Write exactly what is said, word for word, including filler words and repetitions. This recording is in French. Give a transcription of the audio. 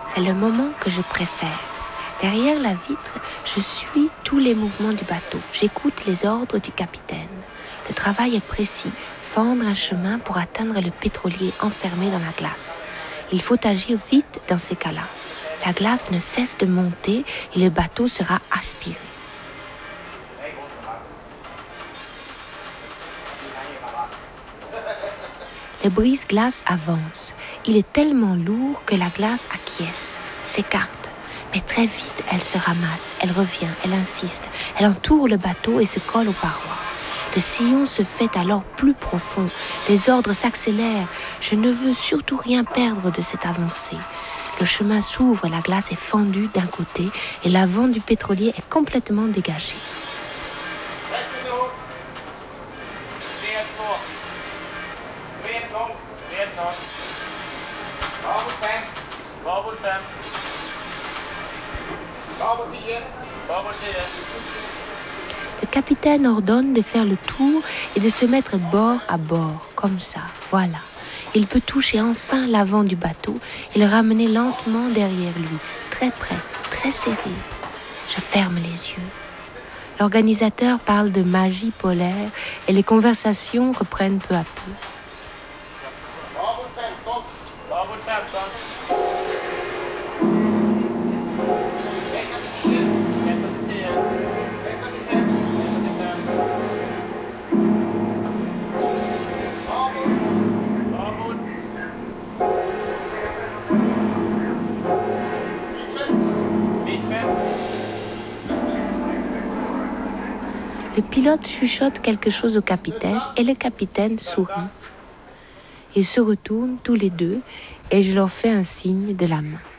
C'est le moment que je préfère. Derrière la vitre, je suis tous les mouvements du bateau. J'écoute les ordres du capitaine. Le travail est précis, fendre un chemin pour atteindre le pétrolier enfermé dans la glace. Il faut agir vite dans ces cas-là. La glace ne cesse de monter et le bateau sera aspiré. Le brise-glace avance. Il est tellement lourd que la glace acquiesce, s'écarte. Mais très vite, elle se ramasse, elle revient, elle insiste. Elle entoure le bateau et se colle aux parois. Le sillon se fait alors plus profond. Les ordres s'accélèrent. Je ne veux surtout rien perdre de cette avancée. Le chemin s'ouvre, la glace est fendue d'un côté et l'avant du pétrolier est complètement dégagé. Le capitaine ordonne de faire le tour et de se mettre bord à bord, comme ça, voilà. Il peut toucher enfin l'avant du bateau et le ramener lentement derrière lui, très près, très serré. Je ferme les yeux. L'organisateur parle de magie polaire et les conversations reprennent peu à peu. Le pilote chuchote quelque chose au capitaine et le capitaine sourit. Ils se retournent tous les deux et je leur fais un signe de la main.